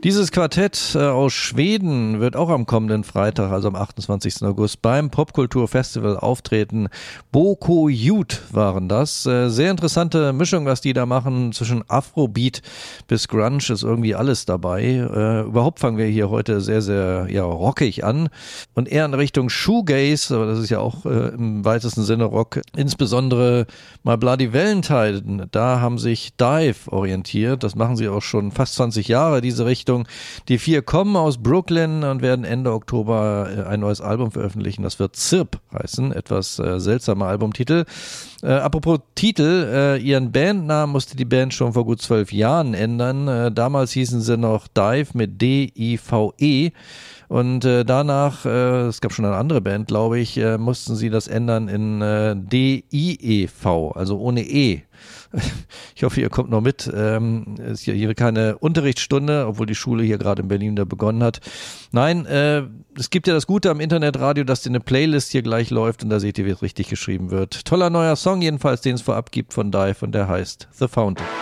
Dieses Quartett aus Schweden wird auch am kommenden Freitag, also am 28. August, beim Popkulturfestival auftreten. Boko Youth waren das. Sehr interessante Mischung, was die da machen. Zwischen Afrobeat bis Grunge ist irgendwie alles dabei. Überhaupt fangen wir hier heute sehr, sehr rockig an. Und eher in Richtung Shoegaze, aber das ist ja auch im weitesten Sinne Rock. Insbesondere My Bloody Valentine, da haben sich Dive orientiert. Das machen sie auch schon fast 20 Jahre, diese Richtung. Die 4 kommen aus Brooklyn und werden Ende Oktober ein neues Album veröffentlichen. Das wird Zirp heißen, etwas seltsamer Albumtitel. Apropos Titel, ihren Bandnamen musste die Band schon vor gut 12 Jahren ändern. Damals hießen sie noch Dive mit D-I-V-E. Und danach, es gab schon eine andere Band, glaube ich, mussten sie das ändern in D-I-E-V, also ohne E. Ich hoffe, ihr kommt noch mit. Es ist hier keine Unterrichtsstunde, obwohl die Schule hier gerade in Berlin da begonnen hat. Nein, es gibt ja das Gute am Internetradio, dass eine Playlist hier gleich läuft und da seht ihr, wie es richtig geschrieben wird. Toller neuer Song jedenfalls, den es vorab gibt von Dive und der heißt The Fountain.